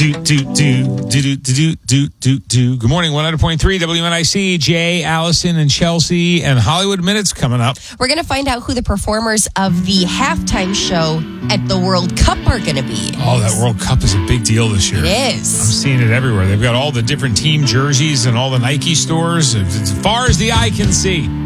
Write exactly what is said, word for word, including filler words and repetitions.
do, do, do, do, do, do, do, do, do. Good morning, one hundred point three W N I C. Jay, Allison, and Chelsea, and Hollywood Minutes coming up. We're going to find out who the performers of the halftime show at the World Cup are going to be. Oh, that World Cup is a big deal this year. It I'm is. seeing it everywhere. They've got all the different team jerseys and all the Nike stores as far as the eye can see.